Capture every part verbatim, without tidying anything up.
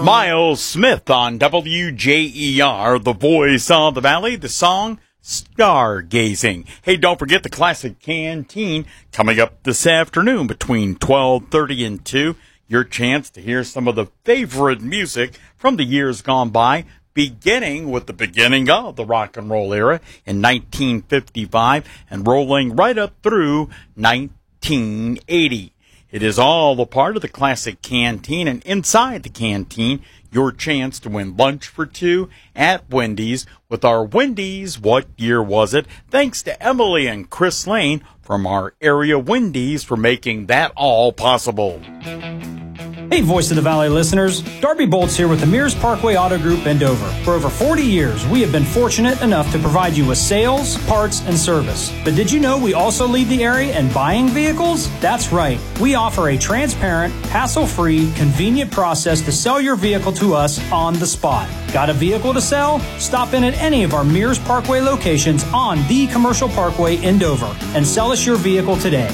Miles Smith on W J E R, the voice of the valley, the song Stargazing. Hey, don't forget the Classic Canteen coming up this afternoon between twelve thirty and two. Your chance to hear some of the favorite music from the years gone by, beginning with the beginning of the rock and roll era in nineteen fifty-five and rolling right up through nineteen eighty. It is all a part of the Classic Canteen, and inside the canteen, your chance to win lunch for two at Wendy's with our Wendy's What Year Was It? Thanks to Emily and Chris Lane from our area Wendy's for making that all possible. Hey, Voice of the Valley listeners. Darby Bolts here with the Mears Parkway Auto Group in Dover. For over forty years, we have been fortunate enough to provide you with sales, parts, and service. But did you know we also lead the area in buying vehicles? That's right. We offer a transparent, hassle-free, convenient process to sell your vehicle to us on the spot. Got a vehicle to sell? Stop in at any of our Mears Parkway locations on the Commercial Parkway in Dover and sell us your vehicle today.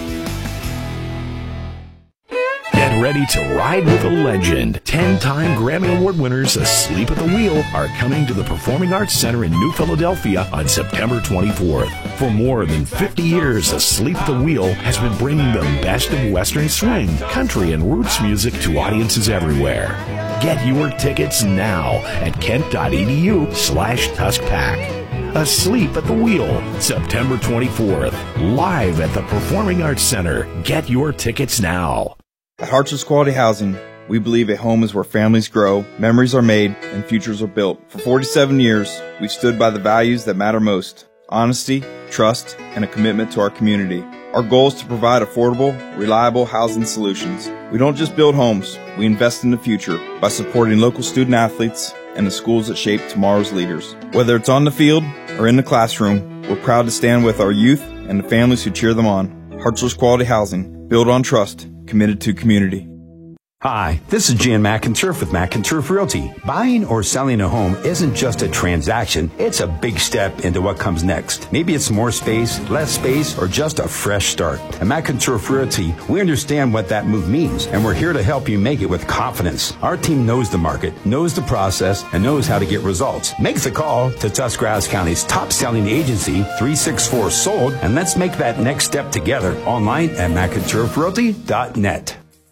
Get ready to ride with a legend. Ten-time Grammy Award winners Asleep at the Wheel are coming to the Performing Arts Center in New Philadelphia on September twenty-fourth. For more than fifty years, Asleep at the Wheel has been bringing the best of Western swing, country, and roots music to audiences everywhere. Get your tickets now at kent.edu slash tuskpack. Asleep at the Wheel, September twenty-fourth, live at the Performing Arts Center. Get your tickets now. At Hartson's Quality Housing, we believe a home is where families grow, memories are made, and futures are built. For forty-seven years, we've stood by the values that matter most: honesty, trust, and a commitment to our community. Our goal is to provide affordable, reliable housing solutions. We don't just build homes, we invest in the future by supporting local student athletes and the schools that shape tomorrow's leaders. Whether it's on the field or in the classroom, we're proud to stand with our youth and the families who cheer them on. Hartzler's Quality Housing, built on trust, committed to community. Hi, this is Jan McInturf with McInturf Realty. Buying or selling a home isn't just a transaction, it's a big step into what comes next. Maybe it's more space, less space, or just a fresh start. At McInturf Realty, we understand what that move means, and we're here to help you make it with confidence. Our team knows the market, knows the process, and knows how to get results. Make the call to Tuscarawas County's top-selling agency, three six four sold, and let's make that next step together online at mcinturf realty dot net.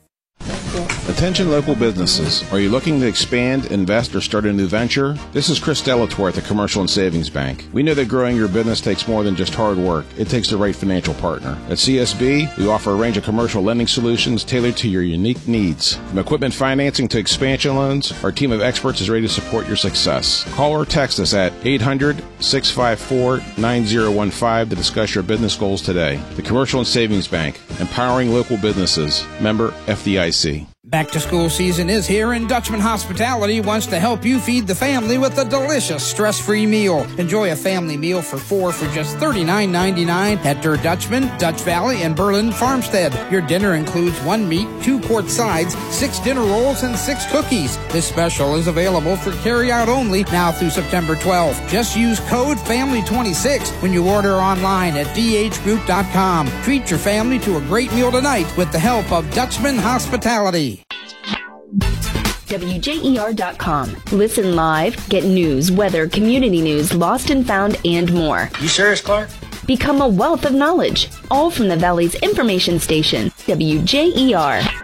Attention local businesses. Are you looking to expand, invest, or start a new venture? This is Chris Delatorre at the Commercial and Savings Bank. We know that growing your business takes more than just hard work. It takes the right financial partner. At C S B, we offer a range of commercial lending solutions tailored to your unique needs. From equipment financing to expansion loans, our team of experts is ready to support your success. Call or text us at eight hundred, six five four, nine zero one five to discuss your business goals today. The Commercial and Savings Bank, empowering local businesses. Member F D I C. Back to school season is here, and Dutchman Hospitality wants to help you feed the family with a delicious stress-free meal. Enjoy a family meal for four for just thirty-nine ninety-nine at Der Dutchman, Dutch Valley, and Berlin Farmstead. Your dinner includes one meat, two quart sides, six dinner rolls, and six cookies. This special is available for carry-out only now through September twelfth. Just use code family twenty-six when you order online at d h group dot com. Treat your family to a great meal tonight with the help of Dutchman Hospitality. W J E R dot com. Listen live, get news, weather, community news, lost and found, and more. You serious, Clark? Become a wealth of knowledge, all from the Valley's information station, W J E R.